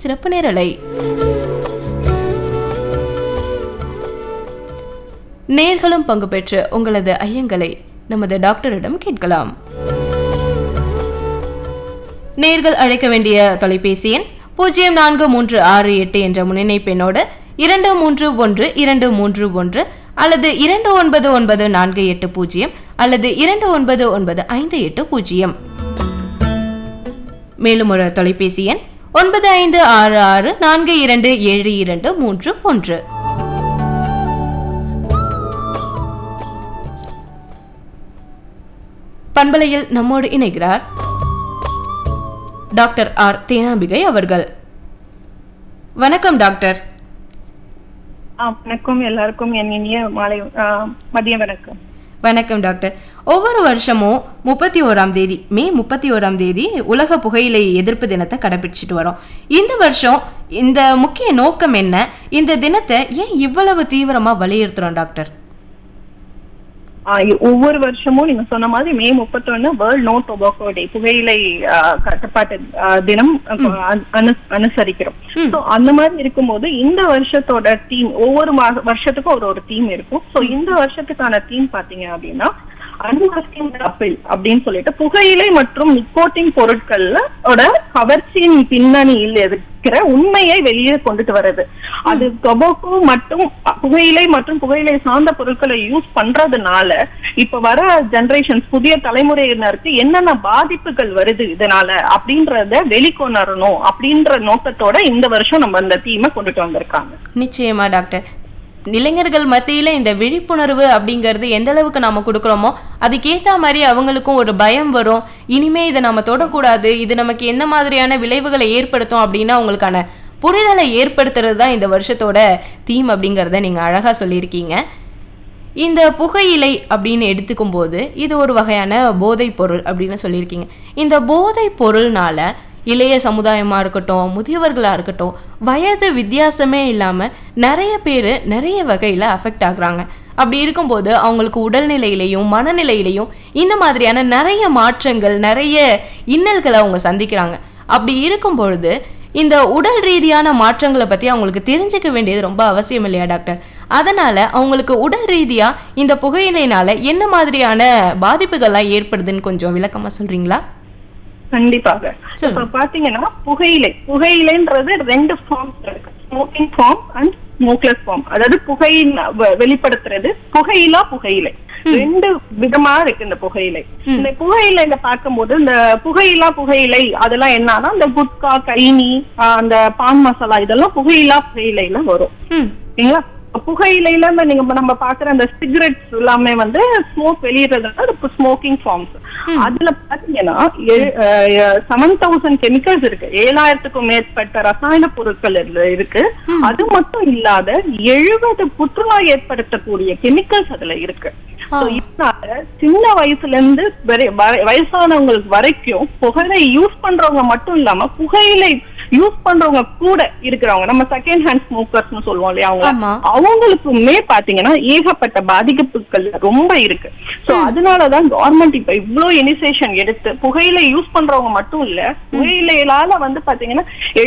சிறப்பு நேரலை. நேர்களும் பங்கு பெற்று உங்களது ஐயங்களை நமது டாக்டரிடம் கேட்கலாம். நேர்கள் அழைக்க வேண்டிய தொலைபேசி எண் 0436 என்ற முன்னிணைப்பெண்ணோடு 231231 அல்லது 299480 அல்லது 299580. மேலும் ஒரு தொலைபேசி எண் 9566427231. பண்பலையில் நம்மோடு இணைகிறார் டாக்டர் ஆர் தேனாம்பிகை அவர்கள். வணக்கம் டாக்டர். வணக்கம், எல்லாருக்கும் என் இனிய மாலை மதிய வணக்கம். வணக்கம் டாக்டர். ஒவ்வொரு வருஷமும் 31ஆம் தேதி மே 31ஆம் தேதி உலக புகையிலை எதிர்ப்பு தினத்தை கடைபிடிச்சிட்டு வரோம். இந்த வருஷம் இந்த முக்கிய நோக்கம் என்ன? இந்த தினத்தை ஏன் இவ்வளவு தீவிரமா வலியுறுத்துறோம் டாக்டர்? ஒவ்வொரு வருஷமும் நீங்க சொன்ன மாதிரி மே 31 வேர்ல்ட் நோ டொபாக்கோ டே, புகையிலை கட்டுப்பாட்டு தினம் அனுசரிக்கிறோம். சோ அந்த மாதிரி இருக்கும்போது இந்த வருஷத்தோட தீம் ஒவ்வொரு வருஷத்துக்கும் ஒரு தீம் இருக்கும். சோ இந்த வருஷத்துக்கான தீம் பாத்தீங்க அப்படின்னா அன்மாஸ்கிங் அப்பீல் அப்படின்னு சொல்லிட்டு புகையிலை மற்றும் நிக்கோட்டின் பொருட்களோட கவர்ச்சியின் பின்னணியில் இருக்கிற உண்மையை வெளியே கொண்டுட்டு வர்றது. அது டொபாக்கோ மற்றும் புகையிலை மற்றும் புகையிலை சார்ந்த பொருட்களை யூஸ் பண்றதுனால இப்ப வர ஜெனரேஷன்ஸ் புதிய தலைமுறையினருக்கு என்னென்ன பாதிப்புகள் வருது இதனால அப்படின்றத வெளிக்கொணரணும் அப்படின்ற நோக்கத்தோட இந்த வருஷம் நம்ம அந்த தீமை கொண்டுட்டு வந்திருக்காங்க. நிச்சயமா டாக்டர். இளைஞர்கள் மத்தியில இந்த விழிப்புணர்வு அப்படிங்கிறது எந்த அளவுக்கு நாம கொடுக்குறோமோ அதுக்கேற்ற மாதிரி அவங்களுக்கும் ஒரு பயம் வரும். இனிமே இதை நம்ம தொடக்கூடாது, இது நமக்கு என்ன மாதிரியான விளைவுகளை ஏற்படுத்தும் அப்படின்னு அவங்களுக்கான புரிதலை ஏற்படுத்துறது தான் இந்த வருஷத்தோட தீம் அப்படிங்கிறத நீங்க அழகா சொல்லியிருக்கீங்க. இந்த புகையிலை அப்படின்னு எடுத்துக்கும் போது இது ஒரு வகையான போதைப் பொருள் அப்படின்னு சொல்லியிருக்கீங்க. இந்த போதைப் பொருள்னால இளைய சமுதாயமாக இருக்கட்டும், முதியவர்களாக இருக்கட்டும், வயது வித்தியாசமே இல்லாமல் நிறைய பேர் நிறைய வகையில் அஃபெக்ட் ஆகுறாங்க. அப்படி இருக்கும்போது அவங்களுக்கு உடல்நிலையிலையும் மனநிலையிலையும் இந்த மாதிரியான நிறைய மாற்றங்கள், நிறைய இன்னல்களை அவங்க சந்திக்கிறாங்க. அப்படி இருக்கும் பொழுது இந்த உடல் ரீதியான மாற்றங்களை பற்றி அவங்களுக்கு தெரிஞ்சுக்க வேண்டியது ரொம்ப அவசியம் இல்லையா டாக்டர்? அதனால் அவங்களுக்கு உடல் ரீதியாக இந்த புகையிலைனால என்ன மாதிரியான பாதிப்புகள்லாம் ஏற்படுதுன்னு கொஞ்சம் விளக்கமாக சொல்கிறீங்களா? கண்டிப்பாக. இப்ப பாத்தீங்கன்னா புகையிலைன்றது ரெண்டு ஃபார்ம்ஸ் இருக்கு, smoking form and smokeless form. அதாவது வெளிப்படுத்துறது புகையிலா புகையிலை ரெண்டு விதமா இருக்கு. இந்த புகையிலைல பார்க்கும்போது இந்த புகையிலா புகையிலை அதெல்லாம் என்னன்னா இந்த குட்கா, கைனி, அந்த பான் மசாலா இதெல்லாம் புகையிலா புகையிலைல வரும். சரிங்களா? புகையிலையில நம்ம பாக்குற அந்த சிகரெட்ஸ் எல்லாமே வந்து ஸ்மோக் வெளியிடுறது ஸ்மோக்கிங் ஃபார்ம்ஸ். அதுல பாத்தீங்கன்னா 7000 கெமிக்கல்ஸ் இருக்கு, 7000க்கும் மேற்பட்ட ரசாயன பொருட்கள் இருக்கு. அது மட்டும் இல்லாத 70 புற்றுநோய் ஏற்படுத்தக்கூடிய கெமிக்கல்ஸ் அதுல இருக்கு. இதனால சின்ன வயசுல இருந்து வயசானவங்களுக்கு வரைக்கும் புகையிலை யூஸ் பண்றவங்க மட்டும் இல்லாம புகையிலை யூஸ் பண்றவங்க கூட இருக்கிறவங்க, நம்ம செகண்ட் ஹேண்ட் ஸ்மோக்கர்ஸ் சொல்லுவோம் இல்லையா, அவங்களுக்குமே பாத்தீங்கன்னா ஏகப்பட்ட பாதிப்புகள் ரொம்ப இருக்கு. சோ அதனாலதான் கவர்மெண்ட் இப்ப இவ்வளவு இனிஷியேஷன் எடுத்து புகையிலை யூஸ் பண்றவங்க மட்டும் இல்ல, புகையிலையால வந்து பாத்தீங்கன்னா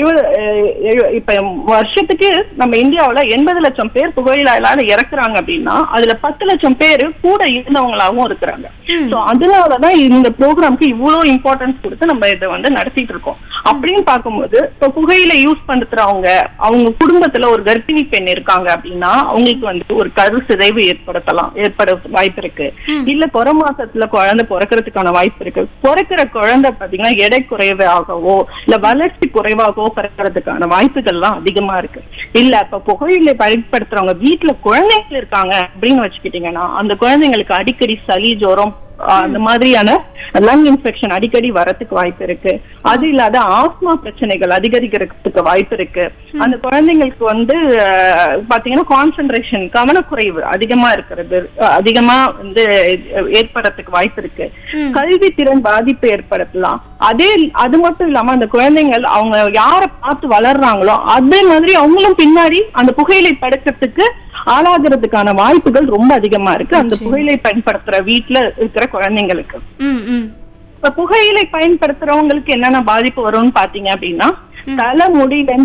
இப்ப வருஷத்துக்கு நம்ம இந்தியாவில 80 லட்சம் பேர் புகையிலால இறக்குறாங்க அப்படின்னா அதுல 10 லட்சம் பேர் கூட இருந்தவங்களாவும் இருக்கிறாங்க. சோ அதனாலதான் இந்த ப்ரோக்ராம்க்கு இவ்வளவு இம்பார்ட்டன்ஸ் கொடுத்து நம்ம இதை வந்து நடத்திட்டு இருக்கோம். அப்படின்னு பார்க்கும்போது இப்ப புகையில யூஸ் பண்றவங்க அவங்க குடும்பத்துல ஒரு கர்ப்பிணி பெண் இருக்காங்க அப்படின்னா அவங்களுக்கு வந்து ஒரு கரு சிதைவு ஏற்பட வாய்ப்பு இருக்கு. இல்ல குறை மாசத்துல குழந்தை பிறக்கிறதுக்கான வாய்ப்பு இருக்கு. பிறக்கிற குழந்தை பாத்தீங்கன்னா எடை குறைவாகவோ இல்ல வளர்ச்சி குறைவாகவோ பிறக்கிறதுக்கான வாய்ப்புகள் எல்லாம் அதிகமா இருக்கு. இல்ல இப்ப புகையிலை பயன்படுத்துறவங்க வீட்டுல குழந்தைகள் இருக்காங்க அப்படின்னு வச்சுக்கிட்டீங்கன்னா அந்த குழந்தைங்களுக்கு அடிக்கடி சளி, ஜுரம், அந்த மாதிரியான லங் இன்ஃபெக்ஷன் அடிக்கடி வரதுக்கு வாய்ப்பு இருக்கு. அது இல்லாத ஆஸ்மா பிரச்சனைகள் அதிகரிக்கிறதுக்கு வாய்ப்பு இருக்கு. அந்த குழந்தைங்களுக்கு வந்து பாத்தீங்கன்னா கான்சென்ட்ரேஷன், கவனக்குறைவு அதிகமா வந்து ஏற்படுறதுக்கு வாய்ப்பு இருக்கு. கல்வி திறன் பாதிப்பு ஏற்படுத்தலாம். அது மட்டும் இல்லாம அந்த குழந்தைகள் அவங்க யார பார்த்து வளர்றாங்களோ அதே மாதிரி அவங்களும் பின்னாடி அந்த புகையிலை படுக்கிறதுக்கு ஆளாகிறதுக்கான வாய்ப்புகள் ரொம்ப அதிகமா இருக்கு அந்த புகையிலை பயன்படுத்துற வீட்டுல இருக்கிற குழந்தைங்களுக்கு. இப்ப புகையிலை பயன்படுத்துறவங்களுக்கு என்னென்ன பாதிப்பு வரும்னு பாத்தீங்க அப்படின்னா தலைமுடி